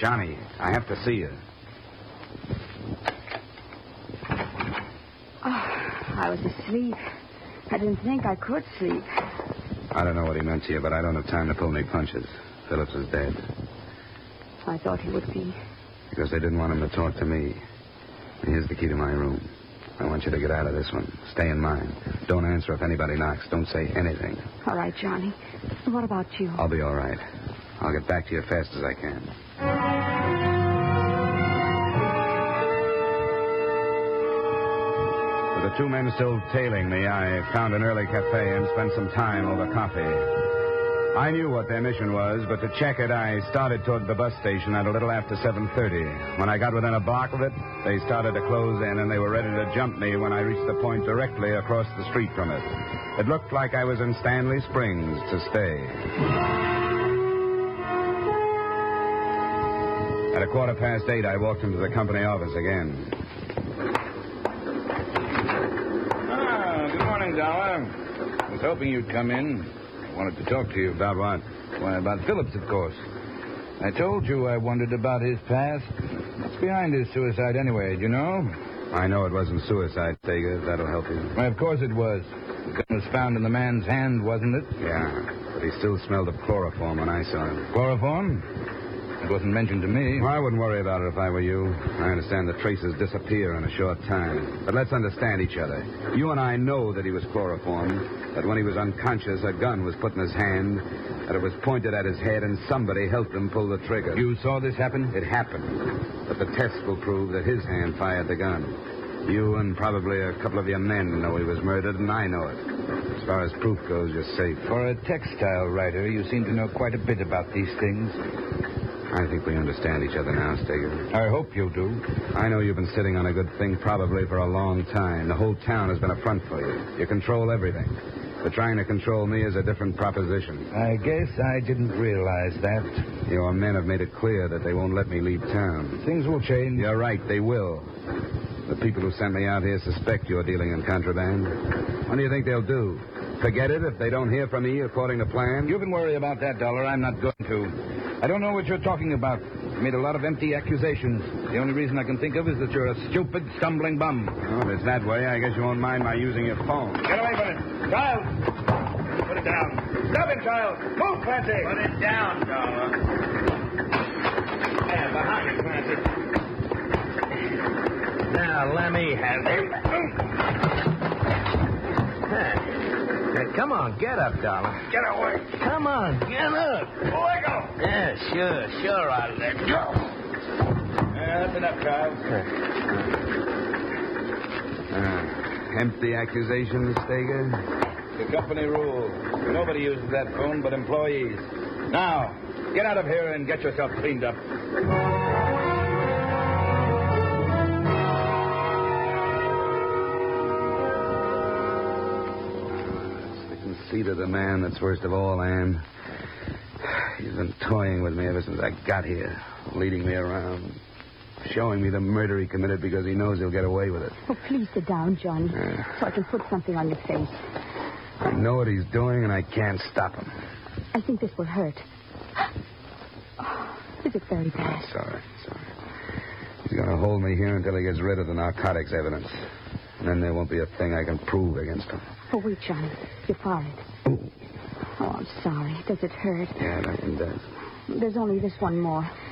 Johnny, I have to see you. I was asleep. I didn't think I could sleep. I don't know what he meant to you, but I don't have time to pull any punches. Phillips is dead. I thought he would be. Because they didn't want him to talk to me. And here's the key to my room. I want you to get out of this one. Stay in mine. Don't answer if anybody knocks. Don't say anything. All right, Johnny. What about you? I'll be all right. I'll get back to you as fast as I can. With the two men still tailing me, I found an early cafe and spent some time over coffee. I knew what their mission was, but to check it, I started toward the bus station at a little after 7:30. When I got within a block of it, they started to close in, and they were ready to jump me when I reached the point directly across the street from it. It looked like I was in Stanley Springs to stay. At 8:15, I walked into the company office again. Good morning, Dollar. I was hoping you'd come in. Wanted to talk to you. About what? Why, about Phillips, of course. I told you I wondered about his past. What's behind his suicide anyway, do you know? I know it wasn't suicide, Steger. That'll help you. Why, of course it was. The gun was found in the man's hand, wasn't it? Yeah, but he still smelled of chloroform when I saw him. Chloroform? It wasn't mentioned to me. Well, I wouldn't worry about it if I were you. I understand the traces disappear in a short time. But let's understand each other. You and I know that he was chloroformed, that when he was unconscious, a gun was put in his hand, that it was pointed at his head, and somebody helped him pull the trigger. You saw this happen? It happened. But the test will prove that his hand fired the gun. You and probably a couple of your men know he was murdered, and I know it. As far as proof goes, you're safe. For a textile writer, you seem to know quite a bit about these things. I think we understand each other now, Steger. I hope you do. I know you've been sitting on a good thing probably for a long time. The whole town has been a front for you. You control everything. But trying to control me is a different proposition. I guess I didn't realize that. Your men have made it clear that they won't let me leave town. Things will change. You're right, they will. The people who sent me out here suspect you're dealing in contraband. What do you think they'll do? Forget it if they don't hear from me according to plan? You can worry about that, Dollar. I'm not going to. I don't know what you're talking about. You made a lot of empty accusations. The only reason I can think of is that you're a stupid, stumbling bum. Well, if it's that way, I guess you won't mind my using your phone. Get away from it. Child! Put it down. Stop it, child! Move, Clancy! Put it down, Dollar. There, behind you, Clancy. Now, let me have it. Come on, get up, Dollar. Get away. Come on, get up. Let go. Yeah, sure, I'll let go. That's enough, child. Empty accusations, Steger? The company rule. Nobody uses that phone but employees. Now, get out of here and get yourself cleaned up. Seat of the man that's worst of all, Anne. He's been toying with me ever since I got here, leading me around, showing me the murder he committed because he knows he'll get away with it. Oh, please sit down, Johnny, so I can put something on your face. I know what he's doing, and I can't stop him. I think this will hurt. Oh, is it very bad? Sorry. He's going to hold me here until he gets rid of the narcotics evidence. And then there won't be a thing I can prove against him. Oh, wait, Johnny. Your forehead. Oh. Oh, I'm sorry. Does it hurt? Yeah, that one does. There's only this one more.